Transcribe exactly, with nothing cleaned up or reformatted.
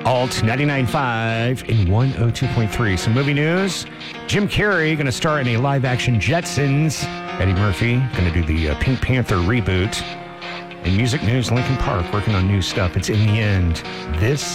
Alt ninety-nine point five and one oh two point three. Some movie news. Jim Carrey going to star in a live-action Jetsons. Eddie Murphy going to do the uh, Pink Panther reboot. And music news, Linkin Park working on new stuff. It's In the End. This